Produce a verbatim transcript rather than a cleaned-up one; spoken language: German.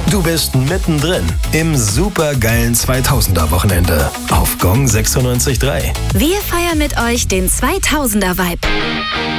Du bist mittendrin im supergeilen zweitausender-Wochenende auf Gong sechsundneunzig Komma drei. Wir feiern mit euch den zweitausender-Vibe.